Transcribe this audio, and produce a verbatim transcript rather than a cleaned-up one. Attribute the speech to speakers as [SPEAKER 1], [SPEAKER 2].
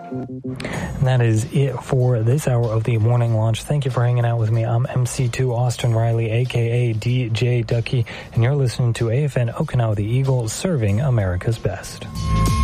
[SPEAKER 1] And that is it for this hour of the Morning Launch. Thank you for hanging out with me. I'm M C two Austin Riley, a k a. D J Ducky, and you're listening to A F N Okinawa the Eagle, serving America's best.